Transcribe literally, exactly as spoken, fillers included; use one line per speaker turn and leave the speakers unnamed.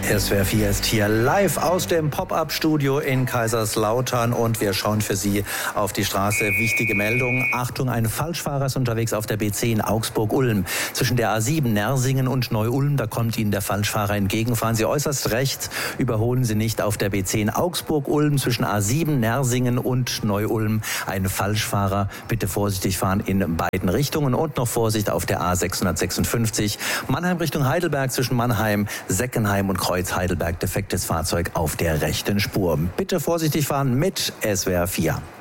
S W R vier ist hier live aus dem Pop-Up-Studio in Kaiserslautern und wir schauen für Sie auf die Straße. Wichtige Meldung. Achtung, ein Falschfahrer ist unterwegs auf der B zehn Augsburg-Ulm. Zwischen der A sieben Nersingen und Neu-Ulm, da kommt Ihnen der Falschfahrer entgegen. Fahren Sie äußerst rechts, überholen Sie nicht auf der B zehn Augsburg-Ulm zwischen A sieben Nersingen und Neu-Ulm. Ein Falschfahrer, bitte vorsichtig fahren in beiden Richtungen und noch Vorsicht auf der A sechshundertsechsundfünfzig. Mannheim Richtung Heidelberg zwischen Mannheim, Seckenheim und Kreuz Heidelberg, defektes Fahrzeug auf der rechten Spur. Bitte vorsichtig fahren mit S W R vier.